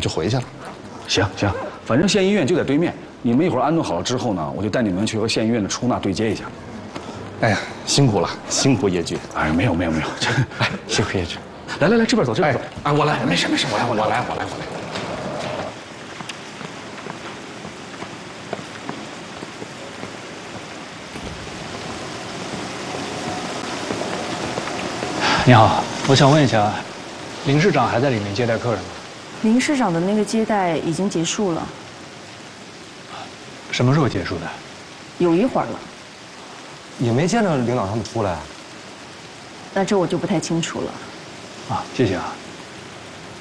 就回去了。 行行，反正县医院就在对面。你们一会儿安顿好了之后呢，我就带你们去和县医院的出纳对接一下。 哎呀，辛苦了，辛苦叶局。 哎，没有， 哎，辛苦叶局。 来，这边走，这边走。 哎，我来， 没事，我来。 你好，我想问一下，林市长还在里面接待客人吗？ 林市长的那个接待已经结束了， 什么时候结束的？ 有一会儿了。 也没见着领导他们出来。 那这我就不太清楚了。 啊，谢谢啊。